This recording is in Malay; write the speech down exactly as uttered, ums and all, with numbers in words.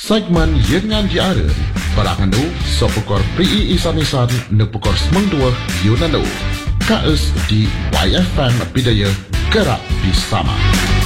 Segmen Yengan Diara Barakandu Sopukor P I Isan-Isan Nepukor Semengdua Yunanu Kaes di Y F M Bidaya Gerak Bersama.